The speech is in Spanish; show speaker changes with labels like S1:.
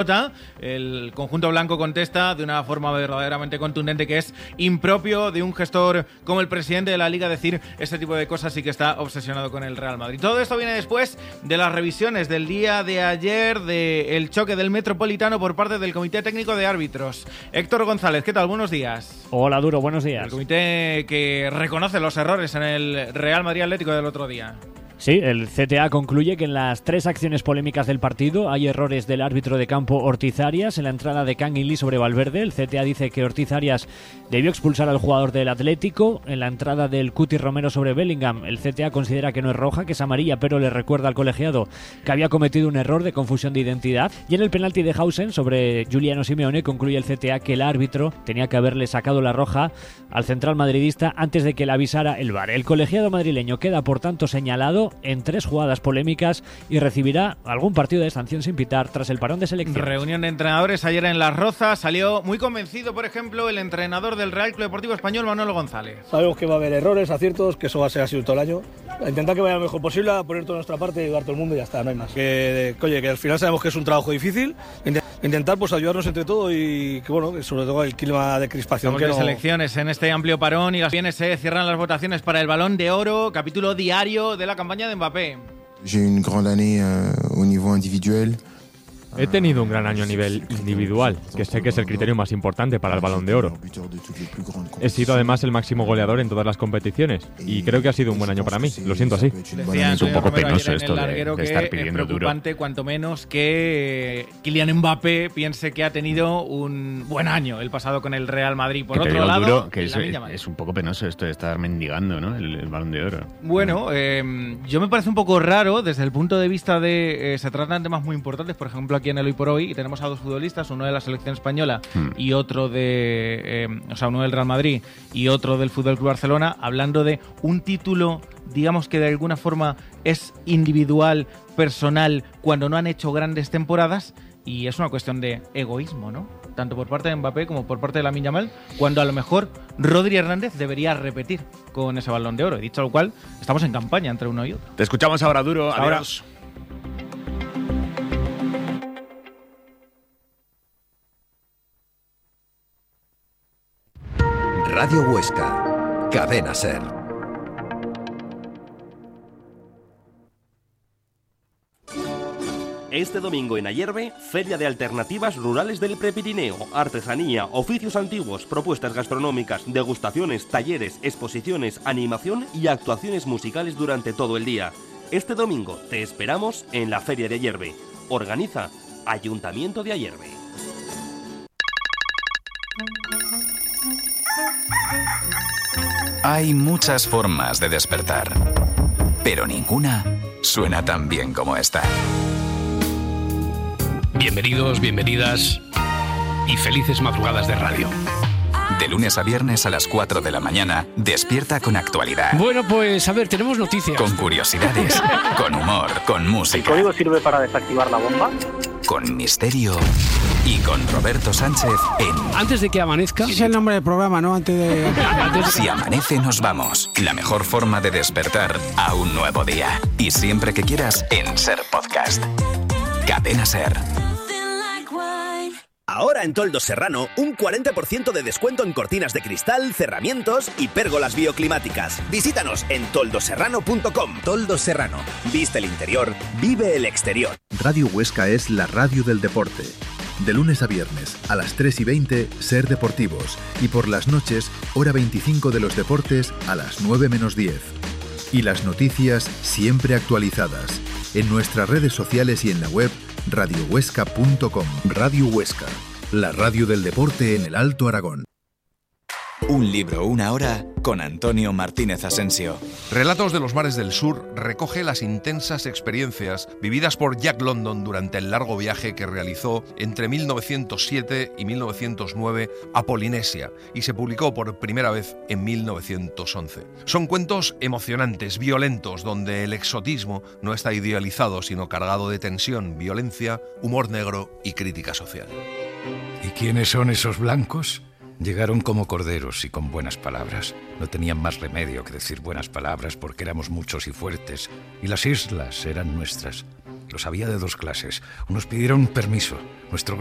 S1: El conjunto blanco contesta de una forma verdaderamente contundente que es impropio de un gestor como el presidente de la Liga decir este tipo de cosas y que está obsesionado con el Real Madrid. Todo esto viene después de las revisiones del día de ayer del choque del Metropolitano por parte del Comité Técnico de Árbitros. Héctor González, ¿qué tal? Buenos días.
S2: Hola, Duro, buenos días.
S1: El comité que reconoce los errores en el Real Madrid Atlético del otro día.
S2: Sí, el CTA concluye que en las 3 acciones polémicas del partido hay errores del árbitro de campo Ortiz Arias en la entrada de Canguilí sobre Valverde. El CTA dice que Ortiz Arias debió expulsar al jugador del Atlético. En la entrada del Cuti Romero sobre Bellingham, el CTA considera que no es roja, que es amarilla, pero le recuerda al colegiado que había cometido un error de confusión de identidad. Y en el penalti de Hausen sobre Giuliano Simeone concluye el CTA que el árbitro tenía que haberle sacado la roja al central madridista antes de que le avisara el VAR. El colegiado madrileño queda por tanto señalado en 3 jugadas polémicas y recibirá algún partido de sanción sin pitar tras el parón de selección.
S1: Reunión de entrenadores ayer en Las Rozas. Salió muy convencido, por ejemplo, el entrenador del Real Club Deportivo Español, Manolo González.
S3: Sabemos que va a haber errores, aciertos, que eso va a ser así todo el año. A intentar que vaya lo mejor posible, a poner toda nuestra parte y ayudar a todo el mundo y ya está, no hay más. Que al final sabemos que es un trabajo difícil. Intentar pues ayudarnos entre todos y que bueno, que sobre todo el clima de crispación.
S1: Estamos de selecciones en este amplio parón y las bienes se cierran las votaciones para el Balón de Oro, capítulo diario de la campaña de Mbappé.
S4: J'ai eu une grande année au niveau individuel.
S5: He tenido un gran año a nivel individual, que sé que es el criterio más importante para el Balón de Oro. He sido además el máximo goleador en todas las competiciones y creo que ha sido un buen año para mí, lo siento así.
S1: Decía,
S6: es un poco penoso esto de estar
S1: que
S6: pidiendo
S1: es preocupante, cuanto menos que Kylian Mbappé piense que ha tenido un buen año el pasado con el Real Madrid. Por otro lado,
S6: Duro, que es un poco penoso esto de estar mendigando, ¿no? el Balón de Oro.
S1: Bueno, yo me parece un poco raro desde el punto de vista de se tratan temas muy importantes, por ejemplo aquí en el Hoy por Hoy, y tenemos a 2 futbolistas, uno de la selección española y otro uno del Real Madrid y otro del Fútbol Club Barcelona, hablando de un título, digamos que de alguna forma es individual, personal, cuando no han hecho grandes temporadas, y es una cuestión de egoísmo, ¿no? Tanto por parte de Mbappé como por parte de Lamine Yamal, cuando a lo mejor Rodri Hernández debería repetir con ese Balón de Oro. Y dicho lo cual, estamos en campaña entre uno y otro.
S6: Te escuchamos ahora, Duro.
S1: Ahora.
S6: Adiós.
S7: Radio Huesca, Cadena SER.
S8: Este domingo en Ayerbe, Feria de Alternativas Rurales del Prepirineo, artesanía, oficios antiguos, propuestas gastronómicas, degustaciones, talleres, exposiciones, animación y actuaciones musicales durante todo el día. Este domingo te esperamos en la Feria de Ayerbe. Organiza Ayuntamiento de Ayerbe.
S9: Hay muchas formas de despertar, pero ninguna suena tan bien como esta.
S10: Bienvenidos, bienvenidas y felices madrugadas de radio.
S9: De lunes a viernes a las 4 de la mañana, despierta con actualidad.
S10: Bueno, pues a ver, tenemos noticias.
S9: Con curiosidades, con humor, con música.
S3: ¿El código sirve para desactivar la bomba?
S9: Con misterio y con Roberto Sánchez en...
S10: Antes de que amanezca...
S11: Ese es el nombre del programa, ¿no? Antes de...
S9: Si amanece, nos vamos. La mejor forma de despertar a un nuevo día. Y siempre que quieras, en SER Podcast. Cadena SER.
S12: Ahora en Toldos Serrano, un 40% de descuento en cortinas de cristal, cerramientos y pérgolas bioclimáticas. Visítanos en toldoserrano.com. Toldos Serrano. Viste el interior, vive el exterior.
S13: Radio Huesca es la radio del deporte. De lunes a viernes, a las 3:20, SER Deportivos. Y por las noches, hora 25 de los deportes, a las 9 menos 10. Y las noticias siempre actualizadas. En nuestras redes sociales y en la web radiohuesca.com. Radio Huesca, la radio del deporte en el Alto Aragón.
S9: Un libro, una hora, con Antonio Martínez Asensio.
S14: Relatos de los mares del sur recoge las intensas experiencias vividas por Jack London durante el largo viaje que realizó entre 1907 y 1909 a Polinesia y se publicó por primera vez en 1911. Son cuentos emocionantes, violentos, donde el exotismo no está idealizado, sino cargado de tensión, violencia, humor negro y crítica social.
S15: ¿Y quiénes son esos blancos? Llegaron como corderos y con buenas palabras. No tenían más remedio que decir buenas palabras porque éramos muchos y fuertes, y las islas eran nuestras. Los había de dos clases. Unos pidieron permiso. Nuestro